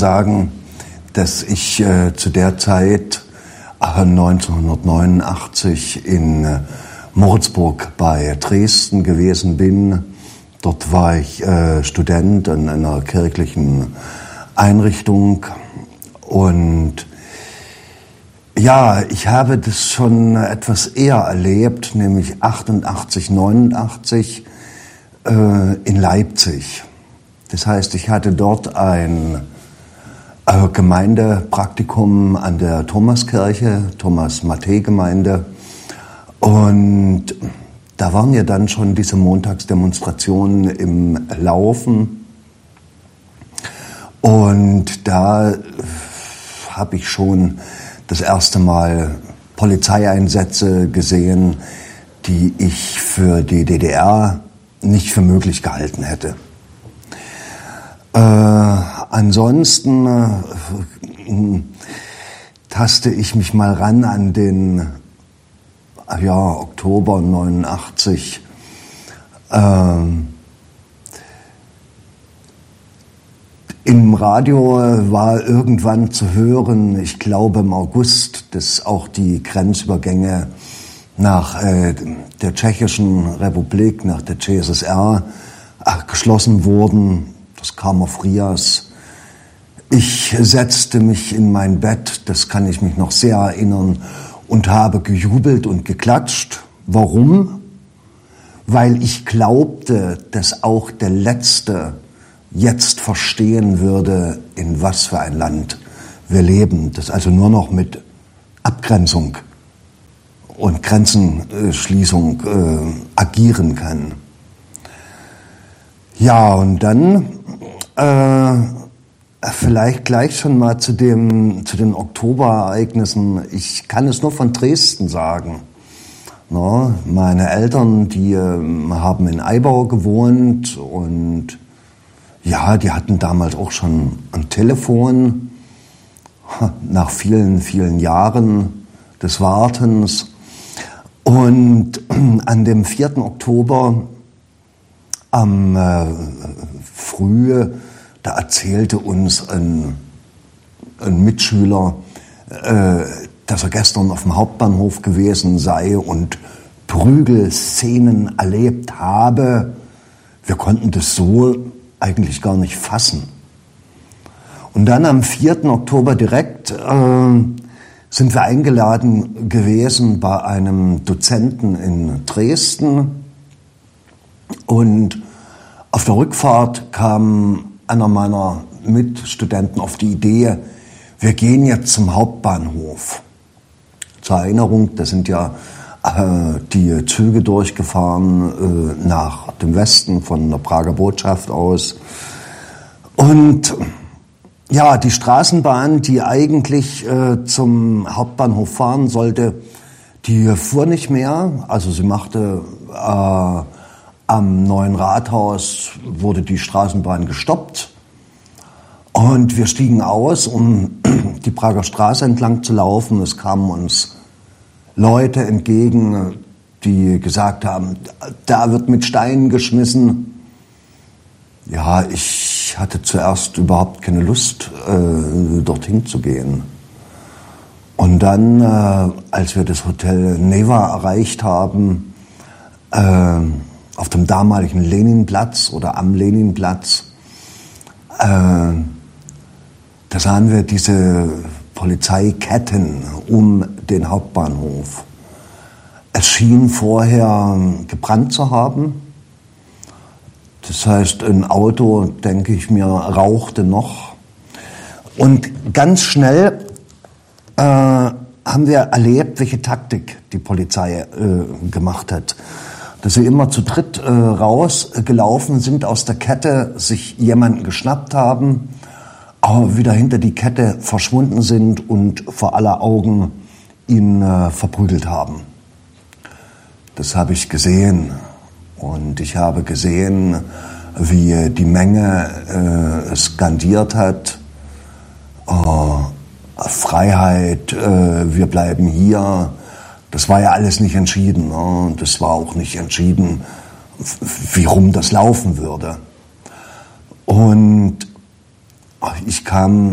sagen, dass ich zu der Zeit 1989 in Moritzburg bei Dresden gewesen bin. Dort war ich Student in einer kirchlichen Einrichtung und ja, ich habe das schon etwas eher erlebt, nämlich 88, 89 in Leipzig. Das heißt, ich hatte dort ein Gemeindepraktikum an der Thomaskirche, Thomas-Matthä-Gemeinde. Und da waren ja dann schon diese Montagsdemonstrationen im Laufen. Und da habe ich schon das erste Mal Polizeieinsätze gesehen, die ich für die DDR nicht für möglich gehalten hätte. Ansonsten taste ich mich mal ran an den Oktober 89. Im Radio war irgendwann zu hören, ich glaube im August, dass auch die Grenzübergänge nach der Tschechischen Republik, nach der CSSR geschlossen wurden. Das kam auf Rias. Ich setzte mich in mein Bett, das kann ich mich noch sehr erinnern, und habe gejubelt und geklatscht. Warum? Weil ich glaubte, dass auch der Letzte jetzt verstehen würde, in was für ein Land wir leben, das also nur noch mit Abgrenzung und Grenzenschließung agieren kann. Ja, und dann vielleicht gleich schon mal zu den Oktoberereignissen. Ich kann es nur von Dresden sagen. No, meine Eltern, die haben in Eibau gewohnt und ja, die hatten damals auch schon ein Telefon nach vielen, vielen Jahren des Wartens. Und an dem 4. Oktober am Frühe, da erzählte uns ein Mitschüler, dass er gestern auf dem Hauptbahnhof gewesen sei und Prügelszenen erlebt habe. Wir konnten das so eigentlich gar nicht fassen. Und dann am 4. Oktober direkt sind wir eingeladen gewesen bei einem Dozenten in Dresden. Und auf der Rückfahrt kam einer meiner Mitstudenten auf die Idee, wir gehen jetzt zum Hauptbahnhof. Zur Erinnerung, da sind ja die Züge durchgefahren nach dem Westen von der Prager Botschaft aus. Und ja, die Straßenbahn, die eigentlich zum Hauptbahnhof fahren sollte, die fuhr nicht mehr. Also sie machte am Neuen Rathaus, wurde die Straßenbahn gestoppt. Und wir stiegen aus, um die Prager Straße entlang zu laufen. Es kamen uns Leute entgegen, die gesagt haben, da wird mit Steinen geschmissen. Ja, ich hatte zuerst überhaupt keine Lust, dorthin zu gehen. Und dann, als wir das Hotel Neva erreicht haben, auf dem damaligen Leninplatz oder am Leninplatz, da sahen wir diese Polizeiketten um den Hauptbahnhof. Es schien vorher gebrannt zu haben. Das heißt, ein Auto, denke ich mir, rauchte noch. Und ganz schnell haben wir erlebt, welche Taktik die Polizei gemacht hat. Dass sie immer zu dritt rausgelaufen sind aus der Kette, sich jemanden geschnappt haben, aber wieder hinter die Kette verschwunden sind und vor aller Augen ihn verprügelt haben. Das habe ich gesehen. Und ich habe gesehen, wie die Menge skandiert hat, Freiheit, wir bleiben hier. Das war ja alles nicht entschieden. Ne? Das war auch nicht entschieden, wie rum das laufen würde. Und ich kam